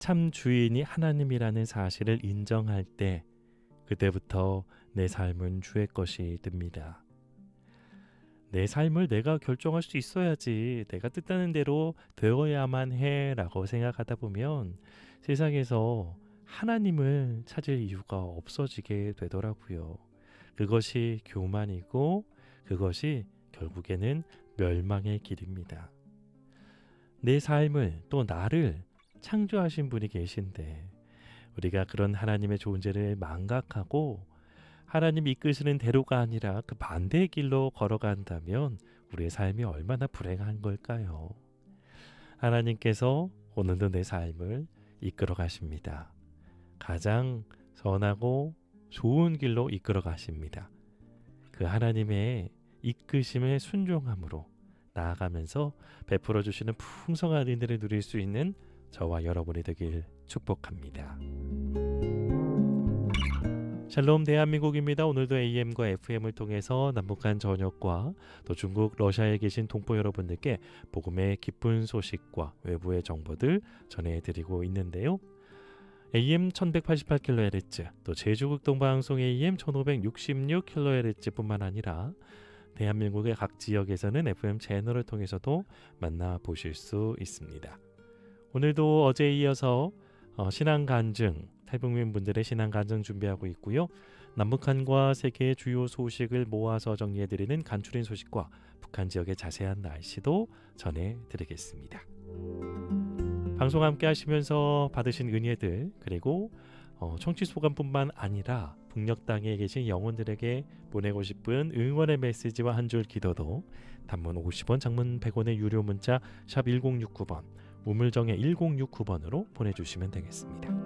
참 주인이 하나님이라는 사실을 인정할 때 그때부터 내 삶은 주의 것이 됩니다. 내 삶을 내가 결정할 수 있어야지, 내가 뜻하는 대로 되어야만 해 라고 생각하다 보면 세상에서 하나님을 찾을 이유가 없어지게 되더라고요. 그것이 교만이고 그것이 결국에는 멸망의 길입니다. 내 삶을 또 나를 창조하신 분이 계신데 우리가 그런 하나님의 존재를 망각하고 하나님이 이끄시는 대로가 아니라 그 반대의 길로 걸어간다면 우리의 삶이 얼마나 불행한 걸까요? 하나님께서 오늘도 내 삶을 이끌어 가십니다. 가장 선하고 좋은 길로 이끌어 가십니다. 그 하나님의 이끄심에 순종함으로 나아가면서 베풀어 주시는 풍성한 은혜를 누릴 수 있는 저와 여러분이 되길 축복합니다. 샬롬 대한민국입니다. 오늘도 AM과 FM을 통해서 남북한 전역과 또 중국, 러시아에 계신 동포 여러분들께 복음의 기쁜 소식과 외부의 정보들 전해드리고 있는데요. AM 1188kHz, 또 제주국동방송 AM 1566kHz 뿐만 아니라 대한민국의 각 지역에서는 FM 채널을 통해서도 만나보실 수 있습니다. 오늘도 어제에 이어서 신앙간증, 탈북민분들의 신앙간증 준비하고 있고요. 남북한과 세계의 주요 소식을 모아서 정리해드리는 간추린 소식과 북한 지역의 자세한 날씨도 전해드리겠습니다. 방송 함께 하시면서 받으신 은혜들, 그리고 청취 소감뿐만 아니라 북녘 땅에 계신 영혼들에게 보내고 싶은 응원의 메시지와 한 줄 기도도 단문 50원, 장문 100원의 유료 문자 샵 1069번, 우물정의 1069번으로 보내주시면 되겠습니다.